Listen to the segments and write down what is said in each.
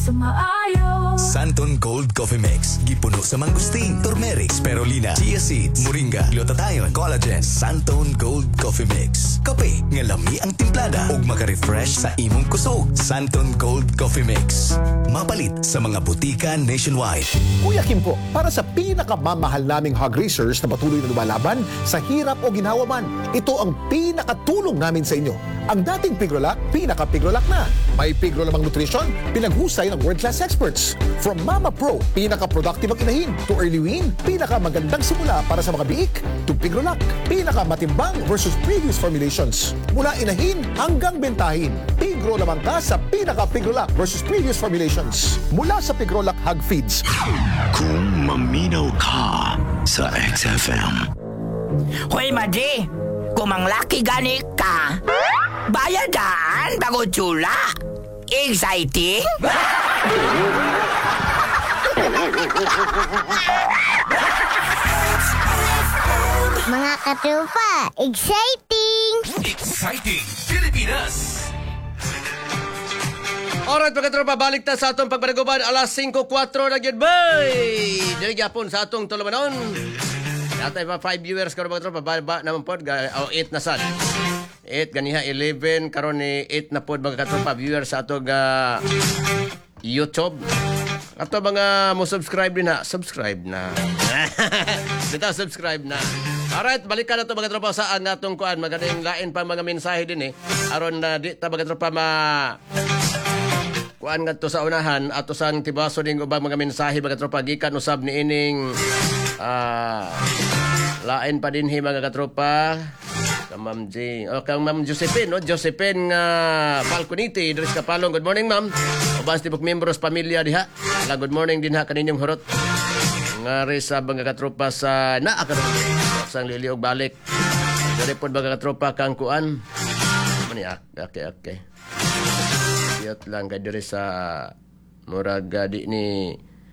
sa maayo. Santon Gold Coffee Mix. Gipuno sa mangustin, turmeric, spirulina, chia seeds, moringa, glutathione, collagen. Santon Gold Coffee Mix. Kape nga lami ang timplada ug maka-refresh sa imong kusog. Santon Gold Coffee Mix. Mapalit sa mga butika nationwide. Kuya Kim po, para sa pinakamamahal naming hog racers na patuloy na lumalaban sa hirap o ginhawa man, ito ang pinakatulong namin sa inyo. Ang dating Pigrolac, pinaka-Pigrolac na. May Pigro-lamang nutrition, pinaghusay ng world-class experts. From Mama Pro, pinaka-productive ang inahin, to Early Win, pinaka-magandang simula para sa mga biik, to Pigrolac, pinaka-matimbang versus previous formulations. Mula inahin hanggang bentahin, Pigro-lamang ka sa pinaka-Pigrolac versus previous formulations. Mula sa Pigrolac Hog Feeds. Kung maminaw ka sa XFM. Hoy, Madre! Kung manglaki gani ka, bayadan bago tsula. Exciting? Mga katupa, exciting! Exciting Pilipinas! Alright, mga tropa, balik ta sa atong pagpanaguban. Alas 5:04 na yun, bay! Dili gyapon sa atong tulumanon. Natay pa 5 viewers karon mga tropa, ba naman pod 8 na sad. 8 ganiha 11 karon ni 8 na pod mga tropa viewers sa atong YouTube. Ato mga mo subscribe din ha, subscribe na. Dito subscribe na. Alright, balikan na to mga tropa sa ang atong kuan, magaling lain pa mga mensahe din aron na di ta mga tropa kuan ngadto sa unahan ato sang tibaso ning ubang mga mensahe mga tropa gikan usab ni ining lain pa din mga katropa kang Ma'am J. O kang Ma'am Josephine, no? Josephine Falconiti, Dres Kapalong. Good morning, Ma'am. Ubas tibok membros pamilya diha. Good morning din ha kaninyong hurot. Ngari sa mga katropa sa naakaroon sang liliog balik. Dari pod mga katropa kang kuan. Mani okay. Iyot lang kay diri sa murag di ni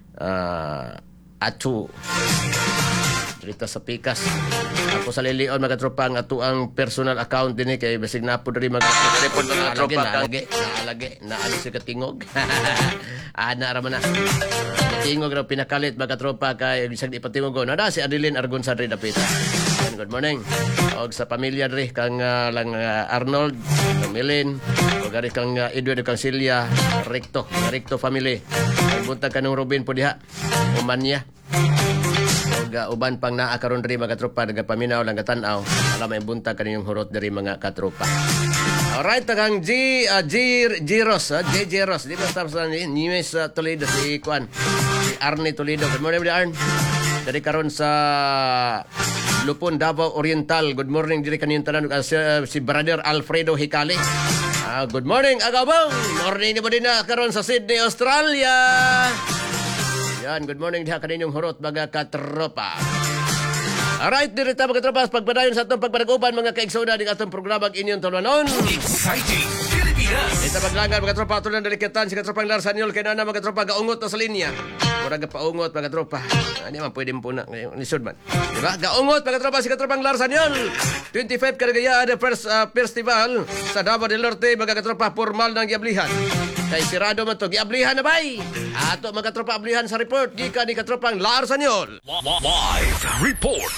Atu dito sa Pikas. Ako sa Lilion mga tropa ang ato ang personal account din kay basig na po diri mga tropa naalagi si katingog. Ana ra man na. Tingog ra pinakalit mga tropa kay bisag di patingog na si Adeline Argon sa Red Apita. Good morning. Og sa pamilya diri kang lang Arnold, Milin, og ari kang Edward kang Celia, Recto family. Buntag kanong Robin po diha. Umanya. Uban pang naa karon diri mga katropa nagapaminaw lang gatan-aw alam may buntag kaninyong hurot diri mga katropa. Alright, tagang Giros di ba sa Nimes Toledo si Kwan si Arnie Toledo. Good morning Arn dari karon sa Lupon Davao Oriental. Good morning diri kaninyong tanan si Brother Alfredo Hikali. Good morning agabang morning ni mo din na karon sa Sydney, Australia. Yan, good morning diha kaninyong hurot mga katropa. Alright, dirita mga katropa, pagpadayon sa atong pagpanaguban mga kaigsoon ng atong programa inyong tulumanon. Exciting Pilipinas! Ito maglangan mga tropa, tulan dalikitan si katropang Larsanyol kay nana mga tropa gaungot na sa linya. Murag paungot mga tropa. Hindi man pwede mo na lisod man. Diba? Gaungot mga tropa si katropang Larsanyol. 25 Kalagayaan first festival sa Davao del Norte mga katropa, formal ng giablihan. Kay sirado man to, giablihan na bay. Ato mga tropa ablihan sa report gikan ni katropang Larsanyol. Live report.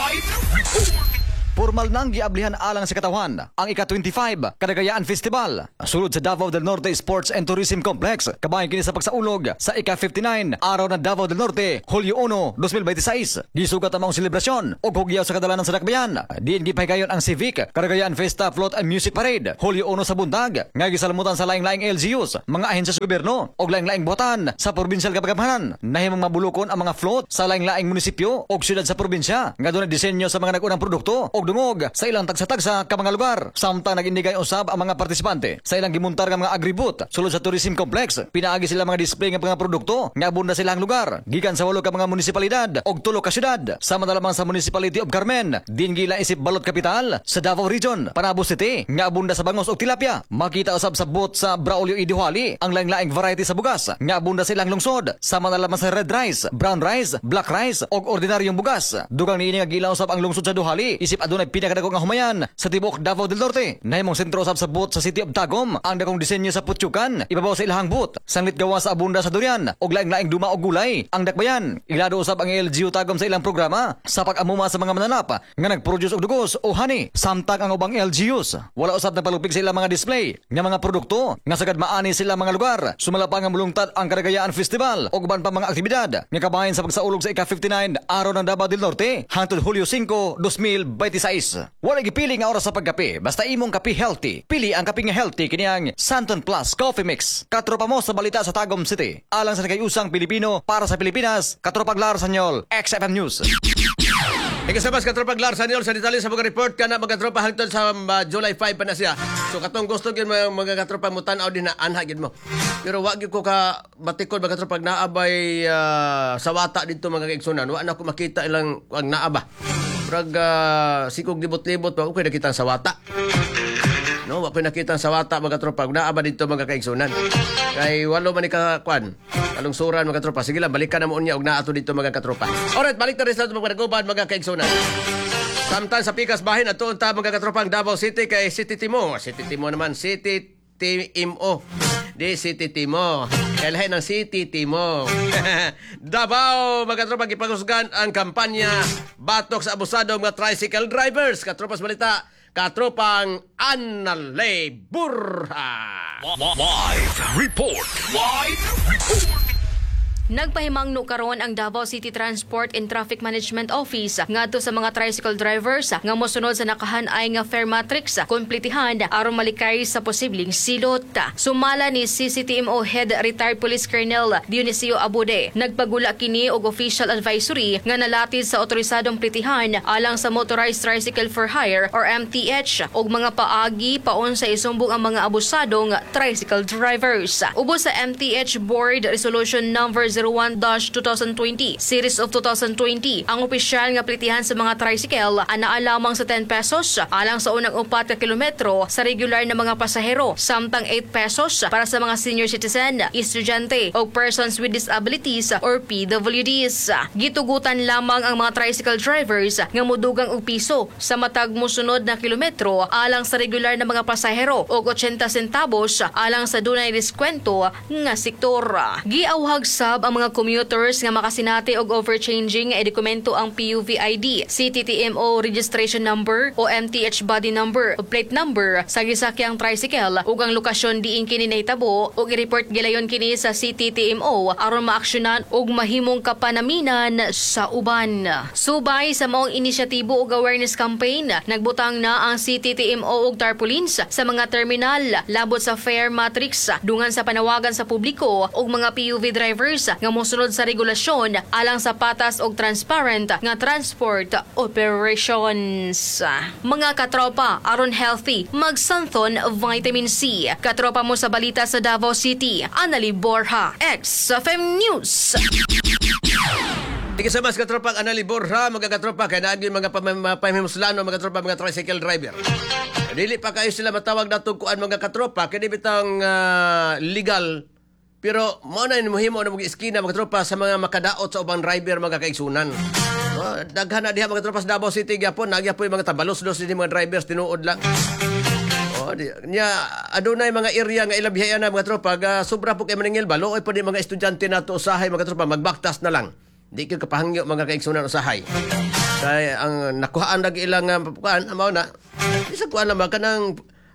Formal nang giablihan alang sa katawan ang ika-25 Kadagayaan Festival sulod sa Davao del Norte Sports and Tourism Complex. Kabahin kini sa pagsaulog sa ika-59 araw ng Davao del Norte, Hulyo 1, 2026. Gisugat ang mga selebrasyon ug hugyaw sa kadalanan sa dakbayan. Diin gipahigayon ang Civic Kadagayaan Festa Float and Music Parade Hulyo 1 sa bundag. Nga gisalmutan sa laing-laing LGUs, mga ahensya sa gobyerno ug laing-laing buhatan sa probinsyal kapagamanan. Nahimong mabulukon ang mga float sa laing-laing munisipyo ug syudad sa probinsya. Nga dunay disenyo sa mga nag-unang produkto ug dungog sa ilang tagsa-tagsa ka mga lugar. Samtang nag-indigay usab ang mga partisipante sa ilang gimuntar nga mga agribut sulod sa tourism complex. Pinaagi sila mga display nga mga produkto nga abunda silang lugar gikan sa 8 ka mga munisipalidad og 3 ka syudad. Sama na lamang sa Municipality of Carmen, din gila isip Balot Capital sa Davao Region, Panabo City nga abunda sa bangos og tilapia. Makita usab sa bot sa Braulio Idihuali ang laing-laing variety sa bugas nga abunda sa ilang lungsod. Sama na lamang sa red rice, brown rice, black rice og ordinaryong bugas. Dugang niini nga gila usab ang lungsod sa Duhali isip adunay pinakadako nga humayan sa tibok Davao del Norte. Nahimong sentro usab sa boot sa City of Tagum ang dakong disenyo sa Putyukan. Ibabaw sa ilahang boot, sanglit gawa sa abunda sa durian og laing-laing duma og gulay. Ang dakbayan, ilado usab ang LGU Tagum sa ilang programa sa pag-amuma sa mga mananap nga nagproduce og dugos o honey. Samtang ang ubang LGUs wala usab nagpalupig sa ilang mga display nga mga produkto nga sagad maani sila mga lugar. Sumala pa nga mulungtad ang Kadagayaan Festival ug uban pa mga aktibidad nga kabahin sa pagsaulog sa ika-59 araw ng Davao del Norte hangtod Hulyo 5, 2026. Wala gipili nga oras sa pagkape, basta imong kape healthy. Pili ang kape nga healthy kini ang Santon Plus Coffee Mix. Katropa mo sa balita sa Tagum City. Alang sa nagayusang Pilipino para sa Pilipinas, Katropag Lar Sanyol, XFM News. Ikasabas katropag Lar Sanyol sa detalye sa mga report ka na mga katropa hangtod sa July 5 pa na siya. So katong gusto gyud mga katropa mo tan-aw din na anha gyud mo. Pero wa gyud ko ka matikod mga katropa naabay sawata dito mga kaigsunan. Wa na ko makita ilang ang naaba. Prag sikog libot-libot pa okay nakita ang sawata. No, wa ko nakita ang sawata mga katropa. Naaba dito mga kaigsunan. Kay walo man ni ka kwan. Kalungsuran mga katropa. Sige lang, balikan na mo niya og naato dito mga katropa. Alright, balik na rin sa mga naguban mga kaigsunan. Samtang sa pikas bahin at tuon ta mga katropang Davao City kay City Timo. City Timo naman, City Timo. Di City Timo. Kailahin ng City Timo. Davao, mga katropang ipagusgan ang kampanya batok sa abusado mga tricycle drivers. Katropas balita, katropang Anale Burha. Live report. Live report. Nagpahimangno karon ang Davao City Transport and Traffic Management Office ngadto sa mga tricycle drivers nga mosunod sa nakahanay nga fare matrix kumpletihan aron malikay sa posibleng silot. Sumala ni CCTMO Head Retired Police Colonel Dionisio Abude, nagpagula kini og official advisory nga nalatid sa otorisadong pletihan alang sa Motorized Tricycle for Hire or MTH og mga paagi paon sa isumbong ang mga abusadong tricycle drivers. Ubos sa MTH Board Resolution Number 01-2020, Series of 2020, ang opisyal nga plitihan sa mga tricycle anaa lamang sa 10 pesos alang sa unang 4 ka kilometro sa regular na mga pasahero, samtang 8 pesos para sa mga senior citizen, estudyante o persons with disabilities or PWDs. Gitugutan lamang ang mga tricycle drivers nga modugang og piso sa matag mosunod na kilometro alang sa regular na mga pasahero o 80 centavos alang sa dunay diskwento nga sektor. Giawhag sab ang mga commuters nga makasinati og overchanging nga dokumento ang PUV-ID, CTTMO registration number o MTH body number o plate number sa gisakyang tricycle ug ang lokasyon diin kini nahitabo ug i-report gilayon kini sa CTTMO aron maaksyonan ug mahimong kapanaminan sa uban. Subay sa maong inisyatibo ug awareness campaign, nagbutang na ang CTTMO ug tarpaulins sa mga terminal labot sa fare matrix dungan sa panawagan sa publiko ug mga PUV drivers nga mosunod sa regulasyon alang sa patas og transparent nga transport operations. Mga katropa, aron healthy, magsanthon vitamin C. Katropa mo sa balita sa Davao City, Anali Borja, XFM News. Ikasabas katropang Anali Borja, mga katropa, kaya naagin mga pamimuslano, mga katropa, mga tricycle driver. Dili pa kayo sila matawag na tungkuan mga katropa, kaya bitang legal. Pero mo na mohimo na mga iskina mga tropa sa mga makadaot sa ubang driver mga kaigsunan. Daghan na diha mga tropa sa Davao City gyapon, nagyapon mga tabalos-los din mga drivers tinuod lang. Nya adunay mga area nga ilabhiyan na mga tropa ga sobra po kay maningil balo oy pud mga estudyante nato usahay mga tropa magbaktas na lang. Di kay kapahangyo mga kaigsunan usahay. Kay ang nakuhaan dag ilang kuan mao na isa kuan na kanang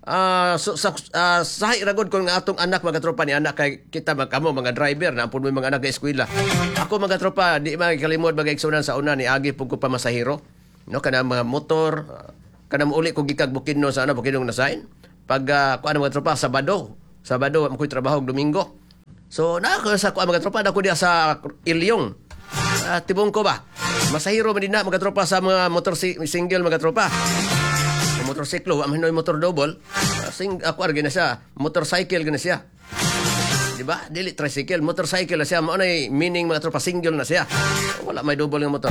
sahay ragod kung atong anak mga tropa ni anak kay kita kamo mga driver na ampun mo mga anak sa eskwela. Ako mga tropa di magkalimod mga igsunan sa una ni agi pug ko pamasahero no kana mga motor kana uli ko gikag Bukidnon sa Bukidnon na sign pag kuan mga tropa Sabado mo koy trabaho Domingo. So na ako sa kuan mga tropa na ko diya sa Ilyong tibong ko ba masahero man din na mga tropa sa mga motor single mga tropa. Motorsiklo, aminoy motor double, ako argin na siya, motorcycle gina siya. Diba? Dili tricycle, motorcycle na siya. Mao na meaning mga tropa single na siya. Wala may double ng motor.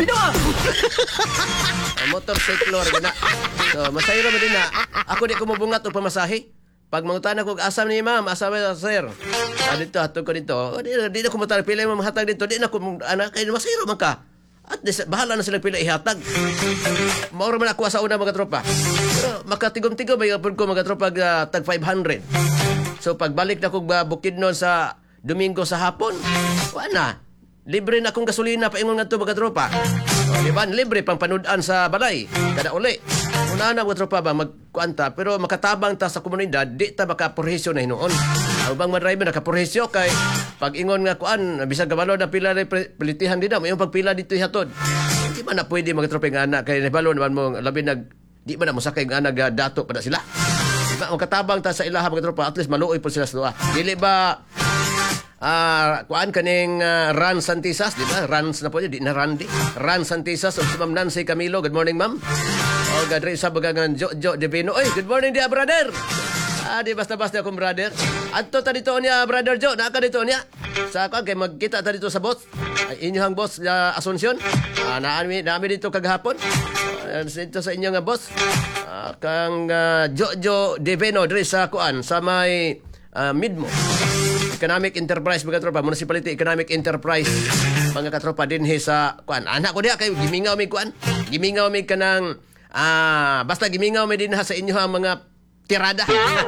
Motorsiklo gina. So, masayro mo din na. Ako di ko mabungat o pamasahe. Pag mangutana ko, asam ni ma'am, asam ni sir. Dito, hatog ko dito. Di na ko matala, pila mo mahatag dito. Di na ko, anak, kayo masayro man ka. At least, bahala na silang pila ihatag. Maura man ako sa una mga tropa. Pero makatigom-tigom may apod ko mga tropa tag 500. So pagbalik na kong bukid noon sa Domingo sa hapon, wala. Libre na akong gasolina paingon nga ito mga tropa. O, diba? Libre pang panudan sa balay. Kada uli. Una na mga tropa ba magkuanta. Pero makatabang ta sa komunidad, di ta makapurhisyo na hinoon. Ang bang madriver nakapurhisyo kay pag ingon nga kuan, bisag kabalo na pila na pilitihan din na. Mayong pagpila dito ihatod. Di ba na pwede mga tropa nga anak kay nabalo naman mo labi di ba na musakay nga anak dato pa na sila. Diba? Makatabang ta sa ilaha mga tropa, at least maluoy po sila sa doa. Dili ba kuan kaning Ran Santisas, di ba? Rans na po di na Randy. Ran Santisas o si Ma'am Nancy Camilo. Good morning, ma'am. O gadri sa bagangan Jojo Divino. Oy, good morning dia, brother. Di basta-basta akong brother. Adto ta dito niya, brother Jo. Naka dito niya. Sa kuan kay magkita ta dito sa boss. Inyong boss Asuncion. Naami dito kagahapon. Dito sa inyong boss. Kang Jojo Divino diri sa kuan sa may Midmo. Economic Enterprise mga tropa, Municipality Economic Enterprise mga katropa din sa kuan. Anak ko diya kay gimingaw mi kuan. Gimingaw mi kanang basta gimingaw mi din sa inyo ang mga tirada.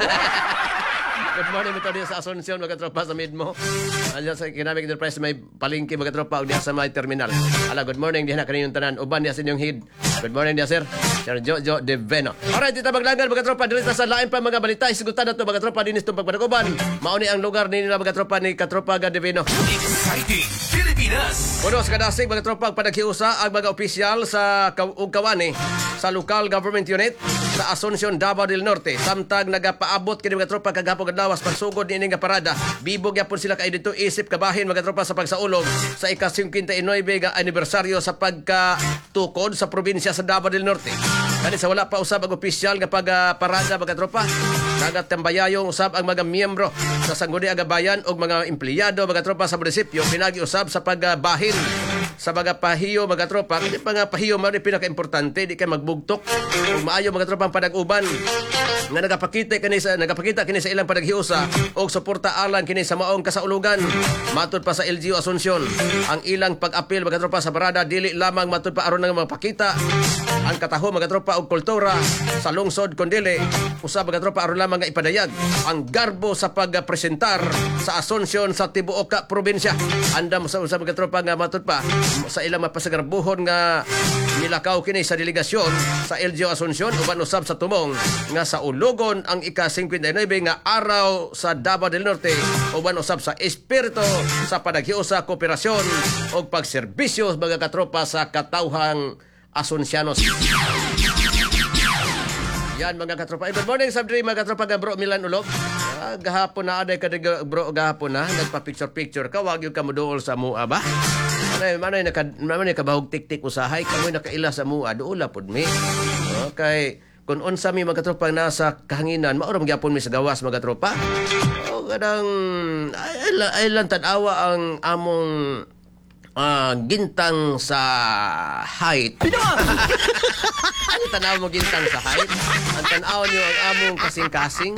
Good morning mga tropa sa Asuncion mga tropa sa Midmo. Diyan sa Economic Enterprise may palengke mga tropa diyan sa may terminal. Good morning diyan na kaninyong tanan. Uban diyan sa inyong head. Good morning diyan sir. Sir Jojo De Veno. Alright, dito maglangan mga tropa dito sa lain pa mga balita. Isugutan na to mga tropa dinis itong pagpanaguban. Mauni ang lugar nila mga tropa ni Katropa De Veno. Exciting Pilipinas. Puno sa kadasig mga tropa paghiusa ang mga opisyal sa Kawani sa local government unit sa Asuncion, Davao del Norte. Samtang nagapaabot kini mga tropa kagapon kadlawas pagsugod ni nga parada. Bibog yapon sila kay dito isip kabahin mga tropa sa pagsaulog sa ika-59 nga anibersaryo sa pagkatukod sa probinsya sa Davao del Norte. Kani sa wala pa usab ang opisyal nga parada mga tropa. Nagatambayayong usab ang mga miyembro sa Sangguniang Bayan o mga empleyado mga tropa sa munisipyo pinagi-usab sa pagbahin sa mga pahiyo mga tropa. Kasi pa nga pahiyo man pinaka-importante, di kay magbugtok. Kung maayo mga tropa ang panag-uban nga nagapakita kini sa ilang panaghiusa og suporta alang kini sa maong kasaulugan. Matud pa sa LGU Asuncion ang ilang pag-apil mga tropa sa parada dili lamang matud pa aron nga mapakita ang kataho mga tropa og kultura sa lungsod kundi usab mga tropa aron lamang nga ipadayag ang garbo sa pagpresentar sa Asuncion sa tibuok ka probinsya. Andam sa usab mga tropa nga matud pa sa ilang mapasagarbuhon nga nilakaw kini sa delegasyon sa LGU Asuncion uban usab sa tumong nga sa ulugon ang ika-59 nga araw sa Davao del Norte uban usab sa espiritu sa panaghiusa, kooperasyon o pagserbisyo mga katropa sa katawhang Asuncianos. Yan mga katropa. Good morning sabdri mga katropa nga bro Milan Ulog. Gahapon na aday ka bro gahapon na nagpa-picture ka wag yung kamuduol sa mua ba? Manay nakabahog tik-tik usahay kamoy nakaila sa mua duula pod mi. Okay. Kung unsa mi mga tropa nasa kahanginan, maoram gyapon mi sa gawas mga tropa. O kadang ay lang tan-awa ang among gintang sa height. Ano tanaw mo gintang sa height? Ang tanaw niyo ang among kasing-kasing.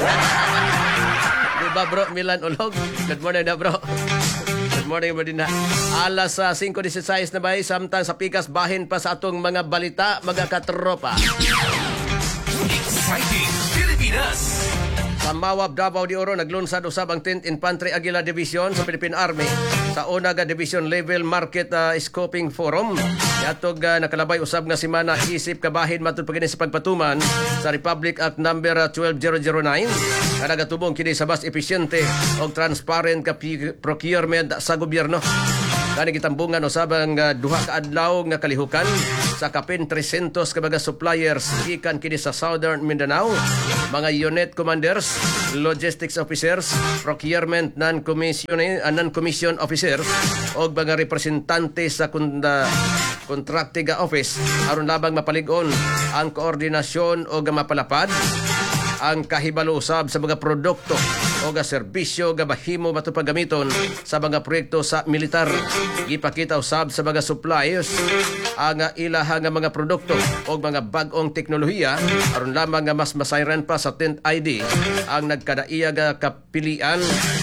Diba bro Milan Ulog? Good morning na bro. Good morning ba din na. Alas 5:16 na ba samtang sa pikas bahin pa sa atong mga balita mga katropa. Exciting Pilipinas. Sa Mawab, Davao de Oro, naglunsad usab ang 10th Infantry Aguila Division sa Philippine Army sa UNAG Division Level Market Scoping Forum. Yatog nakalabay usab nga semana isip kabahin matud pagini sa pagpatuman sa Republic Act number 12009 nga nagatubong kini sa mas epesyente o transparent ka procurement sa gobyerno. Kani gitambungan usab ang duha ka adlaw nga kalihukan sa kapin 300 ka mga suppliers gikan kini sa Southern Mindanao, mga unit commanders, logistics officers, procurement non-commission officers o mga representante sa contracting office aron labang mapalig-on ang koordinasyon o mapalapad ang kahibalo usab sa mga produkto o serbisyo nga mahimo matupagamiton sa mga proyekto sa militar. Gipakita usab sa mga suppliers ang ilahang mga produkto o mga bag-ong teknolohiya aron lamang nga mas masayran pa sa 10th ID ang nagkadaiya nga kapilian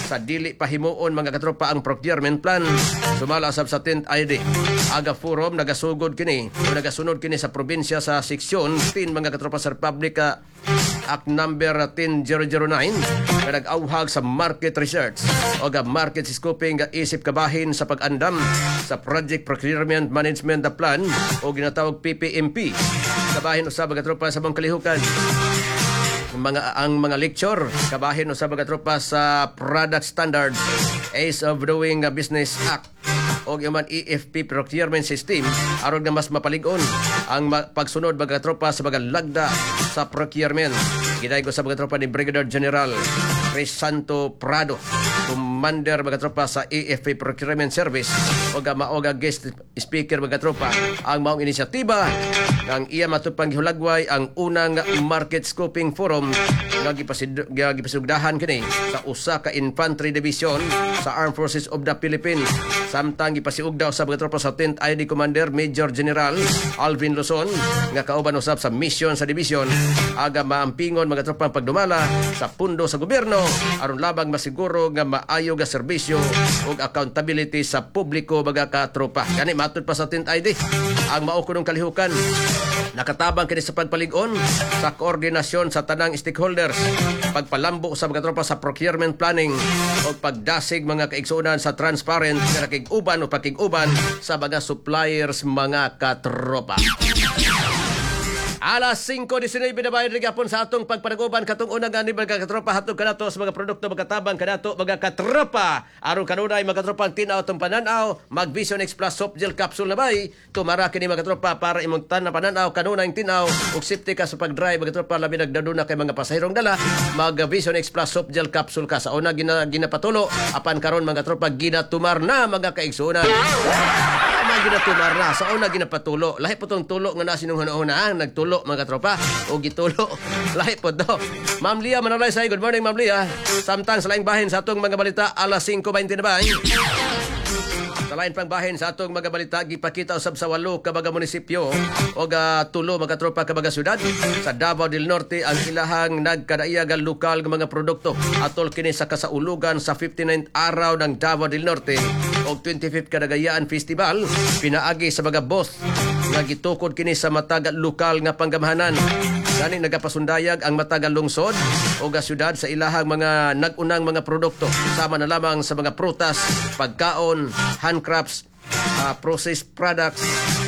sa dili pahimuon mga katropa ang procurement plan. Sumala sab sa 10th ID. Aga forum nagasugod kini o nagasunod kini sa probinsya sa seksyon 10 mga katropa sa Republika Act number 10009 nga nag-auhag sa market research o market scoping nga isip kabahin sa pag-andam sa Project Procurement Management Plan o ginatawag PPMP. Kabahin usab mga tropa sa mga kalihukan. Ang mga lecture kabahin usab mga tropa sa Product Standards, Ease of Doing Business Act o yung EFP procurement system aron nga mas mapalig-on ang pagsunod mga tropa sa mga lagda sa procurement. Gidaygo sa mga tropa ni Brigadier General Crisanto Prado, Commander mga tropa sa EFP Procurement Service o maoga guest speaker mga tropa ang maong inisyatiba ng iya matupang gihulagway ang unang market scoping forum nga gipasidugdahan kini sa usa ka infantry division sa Armed Forces of the Philippines. Samtang gipasiugdaw sa mga tropa sa 10th ID Commander Major General Alvin Luzon nga kauban usab sa mission sa division aga maampingon mga tropa pagdumala sa pundo sa gobyerno aron labang masiguro nga maayo nga serbisyo ug accountability sa publiko mga katropa. Gani matud pa sa 10th ID ang mao kunong kalihukan nakatabang kini sa pagpalig-on sa koordinasyon sa tanang stakeholders, pagpalambo sa mga tropa sa procurement planning o pagdasig mga kaigsuonan sa transparent nga nakig-uban o pakig-uban sa mga suppliers mga katropa. Alas 5:19 na bayan rin gapon sa atong pagpanaguban katong unang ani mga katropa hatod kanato sa mga produkto magkatabang kanato mga katropa aron kanunay mga katropa ang tinaw tong pananaw mag Vision X Plus soft gel capsule na bay tumara kini mga katropa para imong tan na pananaw kanunay tinaw ug safety ka sa pag-drive mga katropa labi nagdaduna kay mga pasahirong dala mag Vision X Plus soft gel capsule ka sa una ginapatulo apan karon mga katropa ginatumar na mga kaigsuonan. Ginatumar na sa una ginapatulo lahi po tong tulo nga nasinong una nagtulo mga tropa o gitulo lahi po do. Ma'am Lia Manalay say good morning Ma'am Lia. Samtang sa laing bahin sa atong mga balita alas 5:20 na ba? Sa lain pang bahin sa atong mga balita gipakita usab sa 8 ka mga munisipyo o tulo mga tropa ka mga syudad sa Davao del Norte ang ilahang nagkadaiyag lokal nga mga produkto atol kini sa kasaulugan sa 59th araw ng Davao del Norte o 25th Kadagayaan Festival pinaagi sa mga boss nga gitukod kini sa matag lokal nga panggamahanan. Gani nagapasundayag ang matagal lungsod o syudad sa ilahang mga nagunang mga produkto sama na lamang sa mga prutas, pagkaon, handcrafts, processed products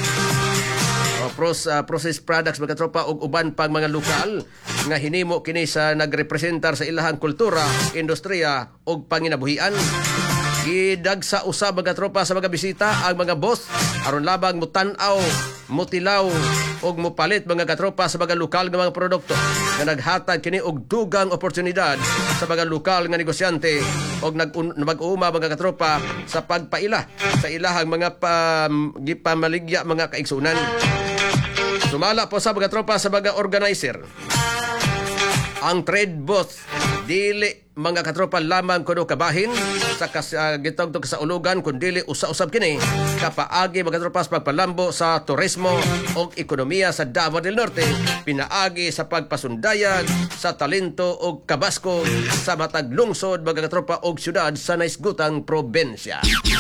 processed products mga tropa ug uban pang mga lokal nga hinimo kini sa nagrepresentar sa ilahang kultura, industriya ug panginabuhian. Gidagsa usab mga tropa sa mga bisita ang mga boss aron labang mutan-aw, mutilaw ug mupalit mga katropa sa mga lokal nga mga produkto nga naghatag kini og dugang oportunidad sa mga lokal nga negosyante ug mag-uuma mga katropa sa pagpaila sa ilahang mga gipamaligya mga kaigsunan. Sumala po sa mga tropa sa mga organizer ang trade booth dili mga katropa lamang kuno kabahin sa gitawag sa ulugan kundili usa-usab kini kapaagi mga katropa sa pagpalambo sa turismo o ekonomiya sa Davao del Norte pinaagi sa pagpasundayag sa talento o kabasko sa matag lungsod mga katropa og syudad sa naisgutang probensya.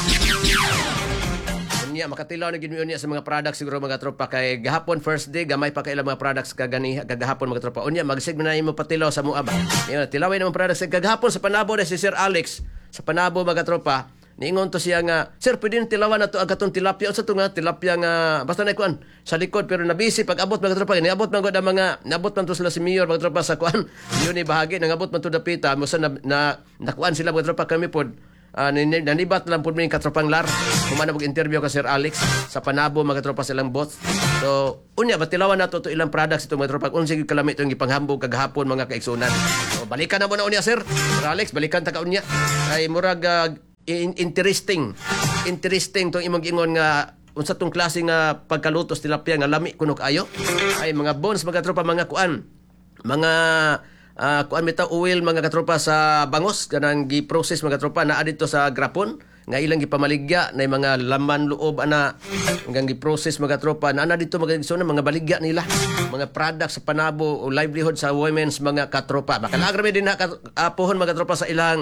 Unya makatilaw na gid unya sa mga products siguro mga tropa kay gahapon first day gamay pa kay ilang mga products kagahapon mga tropa. Unya magsig na imo patilaw sa muaba. Tilaway na mga products kagahapon sa Panabo na si Sir Alex sa Panabo mga tropa. Niingon to siya nga, sir, pwede tilawan na to agatong tilapia. O sa to nga, tilapia nga, basta na ikuan, sa likod, pero nabisi, pag abot mga tropa, niabot man ko mga, nabot man to sila si Mayor, mga tropa sa kuan, yun bahagi, nangabot man to dapita, musa nakuan sila mga tropa kami po, nanibat lang po may katropang lar, kumana mag-interview ka Sir Alex, sa Panabo, mga tropa silang boss. So, unya, batilawan na to ilang products itong mga tropa, unsig kalamit itong ipanghambog kagahapon mga kaigsunan. So, balikan na mo na unya, Sir Alex, balikan ta ka unya. Ay, murag, interesting tong imong ingon nga unsa tong klase nga pagkalutos tilapia nga lami kuno kaayo ay mga bones mga tropa mga kuan mga kuan bitaw oil mga katropa sa bangos kanang gi-process mga tropa naa dito sa grapon nga ilang gipamaligya na mga laman loob ana hanggang gi-process mga tropa naa dito mga baligya nila mga products sa Panabo o livelihood sa women's mga katropa makalagrami din na apohon mga tropa sa ilang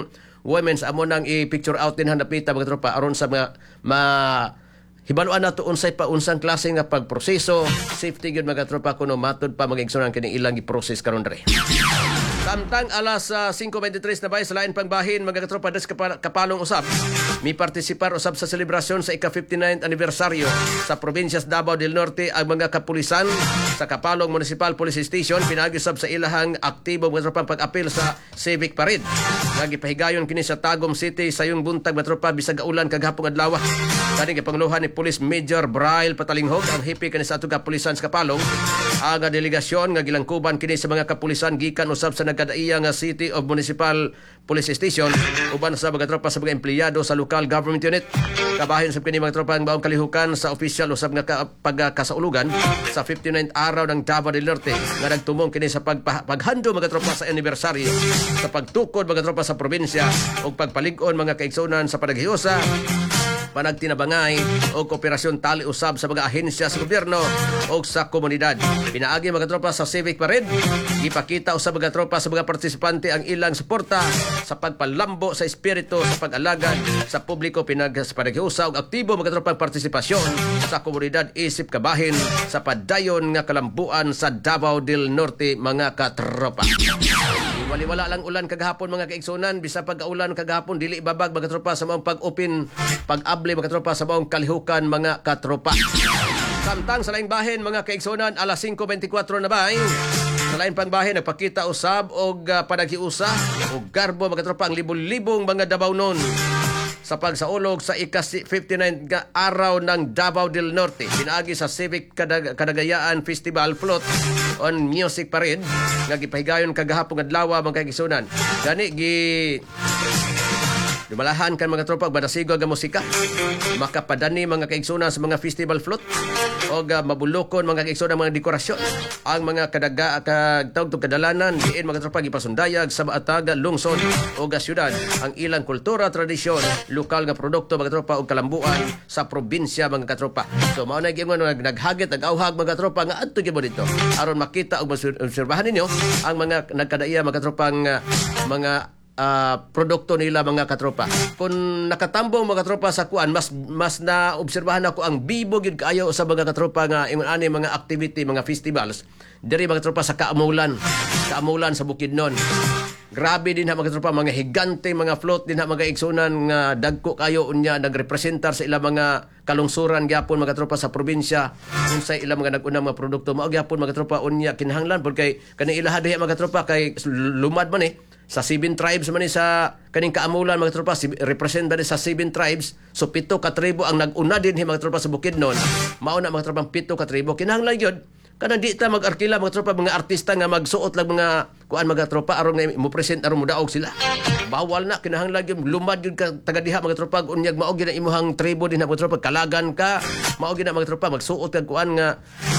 women's amo nang i-picture out din hanapita mga tropa aron sa mga hibaluan nato unsay pa unsang klase nga pagproseso safety gyud mga tropa kuno matud pa magigsunan kini ilang i-process karon dre. Samtang alas 5:23 na bay sa lain pang bahin mga katropa des kapalong usab mi partisipar usab sa selebrasyon sa ika-59th anibersaryo sa probinsya Davao del Norte ang mga kapulisan sa Kapalong Municipal Police Station pinagi usab sa ilahang aktibo mga tropa pag-apil sa Civic Parade nga gipahigayon kini sa Tagum City sayong buntag mga tropa bisag ulan kaghapon adlaw. Kani gipanguluhan ni Police Major Braille Patalinghog ang hipi kani sa atong kapulisan sa Kapalong ang delegasyon nga gilangkuban kini sa mga kapulisan gikan usab sa nagkadaiya nga City of Municipal Police Station uban sa mga tropa sa mga empleyado sa local government unit. Kabahin usab kini mga tropa ang baong kalihukan sa official usab nga pagkasaulugan sa 59th araw ng Davao del Norte nga nagtumong kini sa paghando mga tropa sa anibersaryo sa pagtukod mga tropa sa probinsya ug pagpalig-on mga kaigsunan sa panaghiusa panagtinabangay o kooperasyon tali usab sa mga ahensya sa gobyerno o sa komunidad. Pinaagi mga tropa sa Civic Parade, ipakita usab mga tropa sa mga partisipante ang ilang suporta sa pagpalambo sa espiritu sa pag-alagad sa publiko sa panaghiusa ug aktibo mga tropa partisipasyon sa komunidad isip kabahin sa padayon nga kalambuan sa Davao del Norte mga katropa. Wala lang ulan kagahapon mga kaigsunan bisa pag-aulan kagahapon dili babag mga tropa sa maong pag-upin pag-able mga tropa sa maong kalihukan mga katropa. Samtang sa laing bahin mga kaigsunan alas 5:24 na bay sa lain pang bahin nagpakita usab og panaghiusa og garbo mga tropa ang libong-libong mga Davao-non sa pagsaulog sa ika-59 nga araw ng Davao del Norte. Pinaagi sa Civic Kadagayaan Festival Float on Music Parade nga gipahigayon kagahapon adlaw mga kaigsunan. Gani dumalahan kan mga tropa badasigo nga musika makapadani mga kaigsunan sa mga festival float o mabulokon mga kaigsunan mga dekorasyon ang mga kadalanan diin mga tropa gipasundayag sa maatag lungsod o syudad ang ilang kultura, tradisyon, lokal nga produkto mga tropa o kalambuan sa probinsya mga katropa. So mao na gyud naghagit nag-auhag mga tropa nga adto gyud mo dito aron makita ug obserbahan ninyo ang mga nagkadaiya mga tropang mga produkto nila mga katropa. Kung nakatambong mga katropa sa kuan mas na obserbahan ako ang bibo gid kaayo sa mga katropa nga ingon ani mga activity mga festivals diri mga katropa sa Kaamulan sa Bukidnon. Grabe din ha mga katropa mga higante mga float din ha mga igsunan nga dagko kayo unya nagrepresentar sa ilang mga kalungsuran gyapon mga katropa sa probinsya unsay ilang mga nag-unang mga produkto mao gyapon mga katropa unya kinahanglan pud kay kani ilaha diha mga katropa kay lumad man sa 7 tribes man sa kaning Kaamulan mga tropa representa sa 7 tribes so 7 ka tribo ang nag-una din mga tropa sa Bukidnon mao na mga tropa 7 ka tribo kinahanglan gyud kanang di ta mag-arkila mga tropa mga artista nga magsuot lang mga kuan mga tropa aron nga mo present aron mo daog sila bawal na kinahanglan gyud lumad gyud ka taga diha mga tropa unyag mao gyud na imuhang tribo din mga tropa kalagan ka mao gyud na mga tropa magsuot kag kuan nga